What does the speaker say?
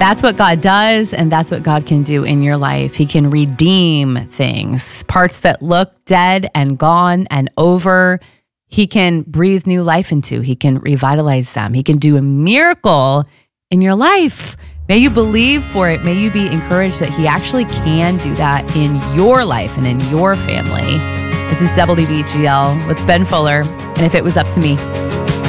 that's what God does, and that's what God can do in your life. He can redeem things, parts that look dead and gone and over. He can breathe new life into. He can revitalize them. He can do a miracle in your life. May you believe for it. May you be encouraged that He actually can do that in your life and in your family. This is WBGL with Ben Fuller, and if it was up to me,